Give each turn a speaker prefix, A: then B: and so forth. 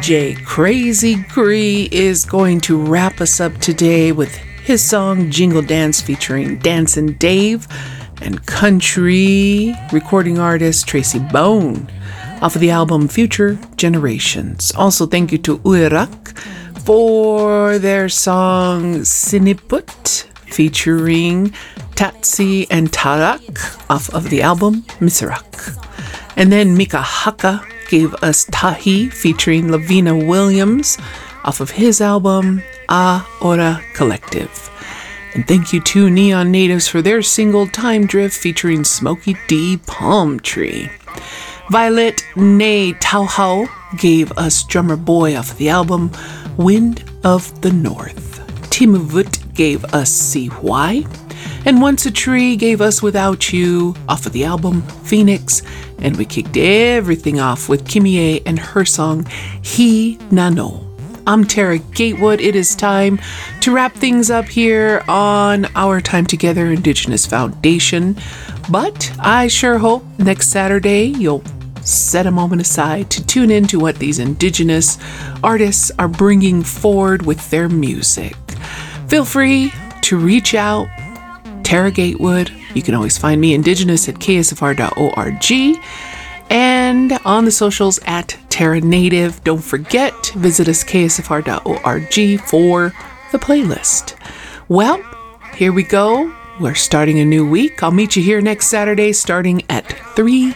A: DJ Crazy Cree is going to wrap us up today with his song Jingle Dance featuring Dancin' Dave and country recording artist Tracy Bone off of the album Future Generations. Also, thank you to Uirak for their song Siniput featuring Tatsi and Tarak off of the album Misarak. And then Mika Haka gave us Tahi featuring Lavina Williams off of his album A Ora Collective. And thank you to Neon Natives for their single Time Drift featuring Smokey D Palm Tree. Violet Nay Tauhau gave us Drummer Boy off of the album Wind of the North. Timuvut gave us See Why. And Once a Tree gave us Without You off of the album Phoenix. And we kicked everything off with Kimie and her song He Nano. I'm Tara Gatewood. It is time to wrap things up here on our Time Together Indigenous Foundation. But I sure hope next Saturday you'll set a moment aside to tune in to what these Indigenous artists are bringing forward with their music. Feel free to reach out. Tara Gatewood. You can always find me Indigenous at ksfr.org and on the socials at Tara Native. Don't forget to visit us ksfr.org for the playlist. Well, here we go. We're starting a new week. I'll meet you here next Saturday starting at 3